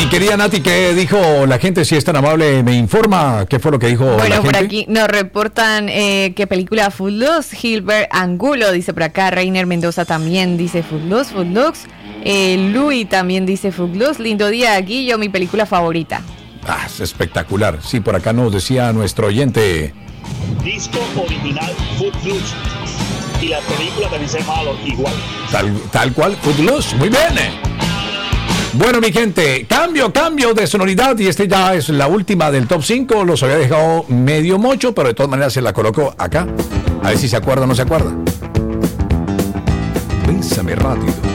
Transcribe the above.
querida Nati, ¿qué dijo la gente? Si es tan amable, me informa qué fue lo que dijo la gente. Bueno, por aquí nos reportan que película Footloose, Gilbert Angulo dice por acá, Reiner Mendoza también dice Footloose. Louis también dice Footloose, lindo día Guillo, mi película favorita. Es espectacular. Sí, por acá nos decía nuestro oyente. Disco original Footloose. Y la película también se llama igual. Tal cual, Footloose. Muy bien. Bueno, mi gente, cambio de sonoridad. Y ya es la última del top 5. Los había dejado medio mocho, pero de todas maneras se la coloco acá. A ver si se acuerda o no se acuerda. Bésame rápido.